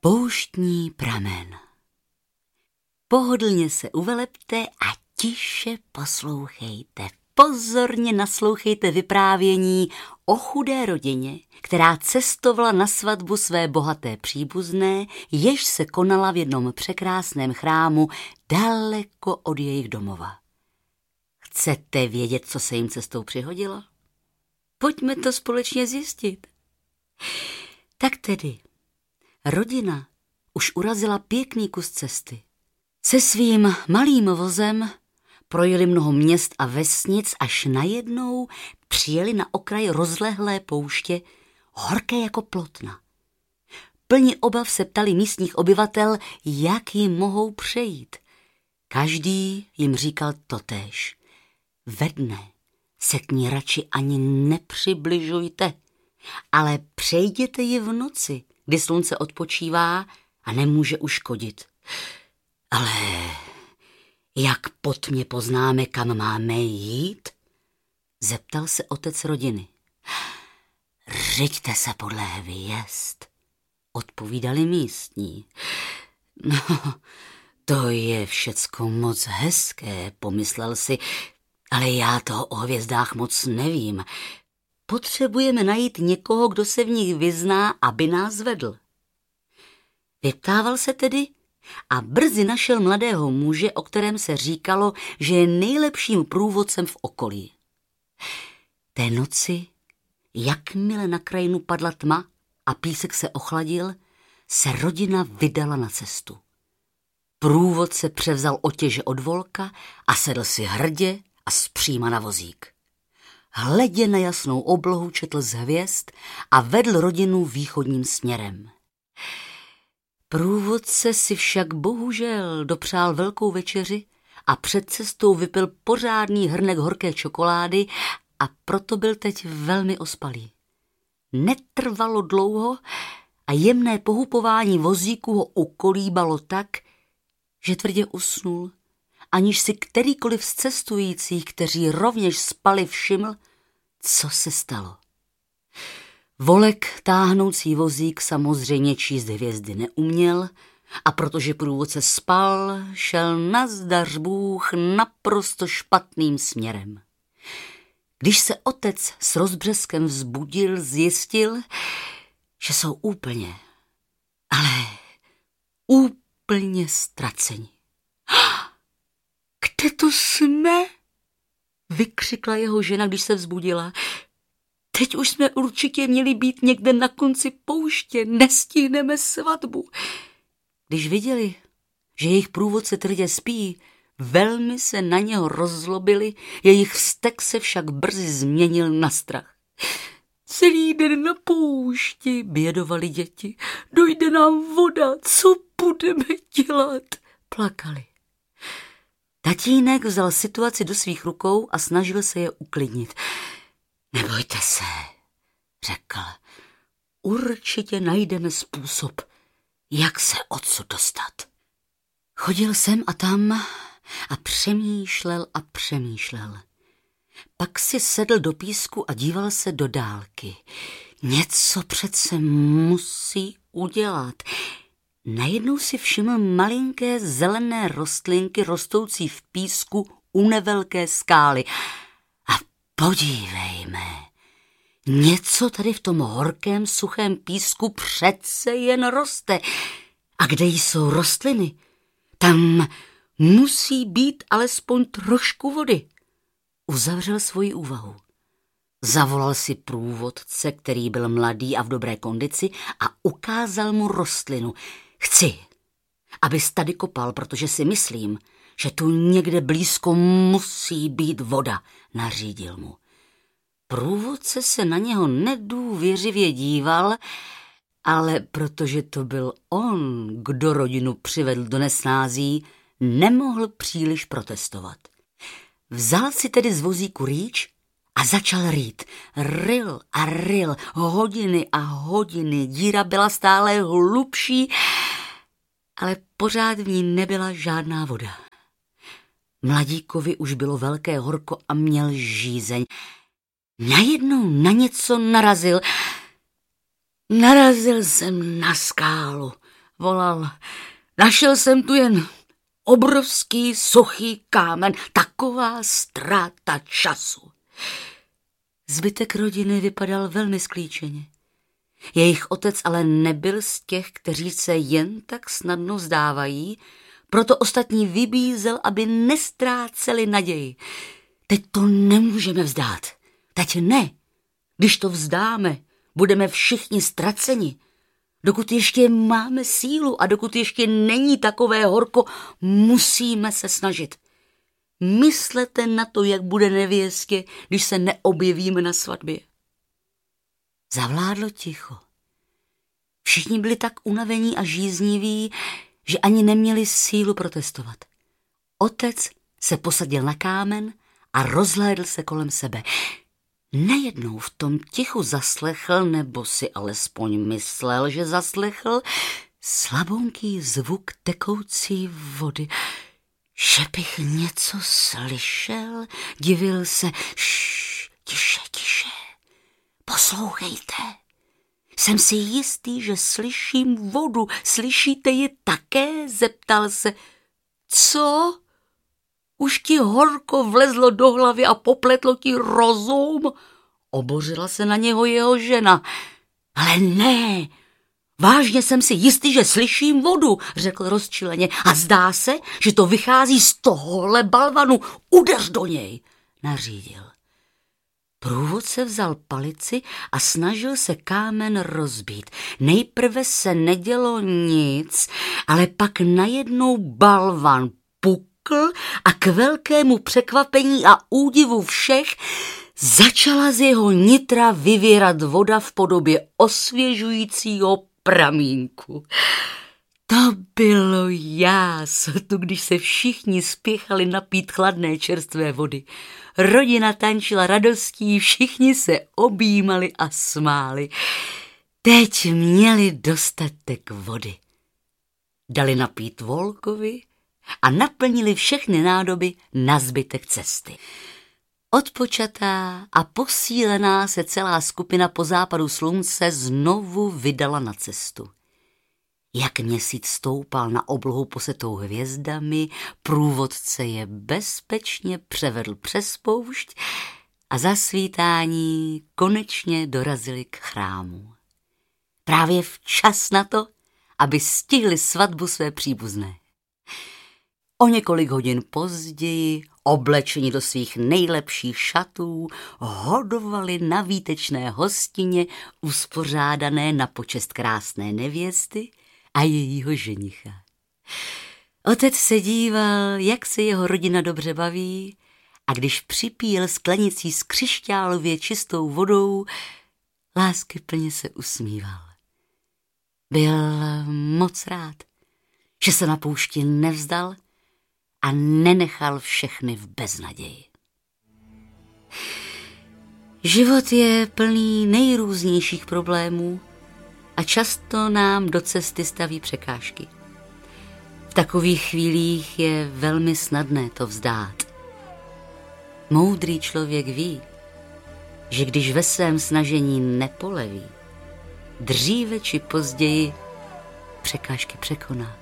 Pouštní pramen. Pohodlně se uvelepte a tiše poslouchejte. Pozorně naslouchejte vyprávění o chudé rodině, která cestovala na svatbu své bohaté příbuzné, jež se konala v jednom překrásném chrámu daleko od jejich domova. Chcete vědět, co se jim cestou přihodilo? Pojďme to společně zjistit. Tak tedy, rodina už urazila pěkný kus cesty. Se svým malým vozem projeli mnoho měst a vesnic, až najednou přijeli na okraj rozlehlé pouště, horké jako plotna. Plni obav se ptali místních obyvatel, jak jim mohou přejít. Každý jim říkal totéž. Ve dne se k ní radši ani nepřibližujte, ale přejděte ji v noci, kdy slunce odpočívá a nemůže uškodit. Ale jak pod mě poznáme, kam máme jít? Zeptal se otec rodiny. Řiďte se podle hvězd, odpovídali místní. No, to je všecko moc hezké, pomyslel si, ale já toho o hvězdách moc nevím. Potřebujeme najít někoho, kdo se v nich vyzná, aby nás vedl. Vyptával se tedy a brzy našel mladého muže, o kterém se říkalo, že je nejlepším průvodcem v okolí. Té noci, jakmile na krajinu padla tma a písek se ochladil, se rodina vydala na cestu. Průvodce převzal otěže od volka a sedl si hrdě a zpříma na vozík. Hledě na jasnou oblohu četl z hvězd a vedl rodinu východním směrem. Průvodce si však bohužel dopřál velkou večeři a před cestou vypil pořádný hrnek horké čokolády a proto byl teď velmi ospalý. Netrvalo dlouho a jemné pohupování vozíku ho ukolíbalo tak, že tvrdě usnul, aniž si kterýkoliv z cestujících, kteří rovněž spali, všiml, co se stalo. Volek táhnoucí vozík samozřejmě číst hvězdy neuměl a protože průvodce spal, šel nazdař Bůh naprosto špatným směrem. Když se otec s rozbřeskem vzbudil, zjistil, že jsou úplně, ale úplně ztraceni. Kde to jsme? Vykřikla jeho žena, když se vzbudila. Teď už jsme určitě měli být někde na konci pouště, nestihneme svatbu. Když viděli, že jejich průvodce tvrdě spí, velmi se na něho rozzlobili, jejich vztek se však brzy změnil na strach. Celý den na poušti, bědovali děti, dojde nám voda, co budeme dělat? Plakali. Tatínek vzal situaci do svých rukou a snažil se je uklidnit. Nebojte se, řekl. Určitě najdeme způsob, jak se odsud dostat. Chodil sem a tam a přemýšlel. Pak si sedl do písku a díval se do dálky. Něco přece musí udělat. Najednou si všiml malinké zelené rostlinky rostoucí v písku u nevelké skály. A podívejme, něco tady v tom horkém, suchém písku přece jen roste. A kde jsou rostliny? Tam musí být alespoň trošku vody. Uzavřel svoji úvahu. Zavolal si průvodce, který byl mladý a v dobré kondici, a ukázal mu rostlinu. Chci, abys tady kopal, protože si myslím, že tu někde blízko musí být voda, nařídil mu. Průvodce se na něho nedůvěřivě díval, ale protože to byl on, kdo rodinu přivedl do nesnází, nemohl příliš protestovat. Vzal si tedy z vozíku rýč a začal rýt. Ryl a ryl, hodiny a hodiny, díra byla stále hlubší, ale pořád v ní nebyla žádná voda. Mladíkovi už bylo velké horko a měl žízeň. Najednou na něco narazil. Narazil jsem na skálu, volal. Našel jsem tu jen obrovský suchý kámen, taková ztráta času. Zbytek rodiny vypadal velmi sklíčeně. Jejich otec ale nebyl z těch, kteří se jen tak snadno vzdávají, proto ostatní vybízel, aby nestráceli naději. Teď to nemůžeme vzdát. Teď ne. Když to vzdáme, budeme všichni ztraceni. Dokud ještě máme sílu a dokud ještě není takové horko, musíme se snažit. Myslete na to, jak bude nevěstě, když se neobjevíme na svatbě. Zavládlo ticho. Všichni byli tak unavení a žízniví, že ani neměli sílu protestovat. Otec se posadil na kámen a rozhlédl se kolem sebe. Najednou v tom tichu zaslechl, nebo si alespoň myslel, že zaslechl, slabonký zvuk tekoucí vody. Že bych něco slyšel, divil se. Tiše, tiše, poslouchejte. Jsem si jistý, že slyším vodu. Slyšíte ji také? Zeptal se. Co? Už ti horko vlezlo do hlavy a popletlo ti rozum? Obořila se na něho jeho žena. Ale ne, vážně jsem si jistý, že slyším vodu, řekl rozčileně. A zdá se, že to vychází z tohohle balvanu. Udeř do něj, nařídil. Průvodce vzal palici a snažil se kámen rozbít. Nejprve se nedělo nic, ale pak najednou balvan pukl a k velkému překvapení a údivu všech začala z jeho nitra vyvěrat voda v podobě osvěžujícího pramínku. To bylo jásotu, když se všichni spěchali napít chladné čerstvé vody. Rodina tančila radostí, všichni se objímali a smáli. Teď měli dostatek vody. Dali napít Volkovi a naplnili všechny nádoby na zbytek cesty. Odpočatá a posílená se celá skupina po západu slunce znovu vydala na cestu. Jak měsíc stoupal na oblohu posetou hvězdami, průvodce je bezpečně převedl přes poušť a za svítání konečně dorazili k chrámu. Právě včas na to, aby stihli svatbu své příbuzné. O několik hodin později, oblečeni do svých nejlepších šatů, hodovali na výtečné hostině uspořádané na počest krásné nevěsty a jejího ženicha. Otec se díval, jak se jeho rodina dobře baví, a když připíjel sklenicí s křišťálově čistou vodou, láskyplně se usmíval. Byl moc rád, že se na poušti nevzdal a nenechal všechny v beznaději. Život je plný nejrůznějších problémů a často nám do cesty staví překážky. V takových chvílích je velmi snadné to vzdát. Moudrý člověk ví, že když ve svém snažení nepoleví, dříve či později překážky překoná.